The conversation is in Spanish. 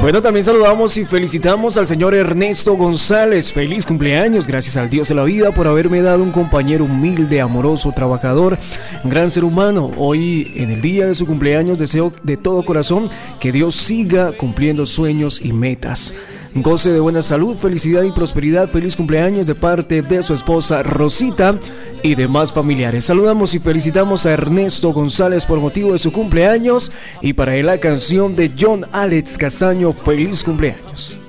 Bueno, también saludamos y felicitamos al señor Ernesto González. Feliz cumpleaños, gracias al Dios de la vida por haberme dado un compañero humilde, amoroso, trabajador, gran ser humano. Hoy, en el día de su cumpleaños, deseo de todo corazón que Dios siga cumpliendo sueños y metas. Goce de buena salud, felicidad y prosperidad. Feliz cumpleaños de parte de su esposa Rosita y demás familiares. Saludamos y felicitamos a Ernesto González por motivo de su cumpleaños, y para él la canción de John Alex Castaño, Feliz cumpleaños.